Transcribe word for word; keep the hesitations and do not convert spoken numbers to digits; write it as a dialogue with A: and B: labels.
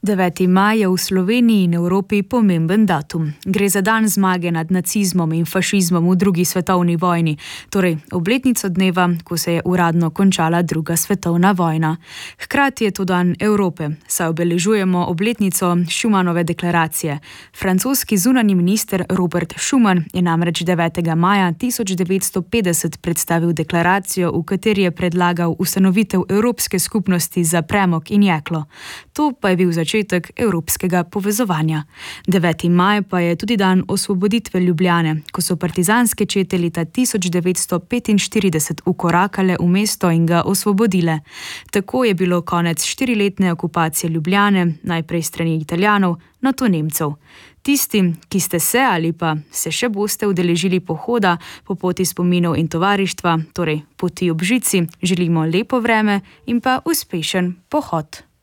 A: deveti maj je v Sloveniji in Evropi pomemben datum. Gre za dan zmage nad nacizmom in fašizmom v drugi svetovni vojni, torej obletnico dneva, ko se je uradno končala druga svetovna vojna. Hkrati je to dan Evrope, saj obeležujemo obletnico Schumanove deklaracije. Francoski zunanji minister Robert Schuman je namreč devetega maja tisoč devetsto petdeset predstavil deklaracijo, v kateri je predlagal ustanovitev Evropske skupnosti za premog in jeklo. To pa je bil začetek evropskega povezovanja. deveti maj pa je tudi dan osvoboditve Ljubljane, ko so partizanske čete leta tisoč devetsto petinštirideset vkorakale v mesto in ga osvobodile. Tako je bilo konec štiriletne okupacije Ljubljane, najprej strani Italijanov, nato Nemcev. Tistim, ki ste se ali pa se še boste udeležili pohoda po poti spominov in tovarištva, torej poti ob žici, želimo lepo vreme in pa uspešen pohod.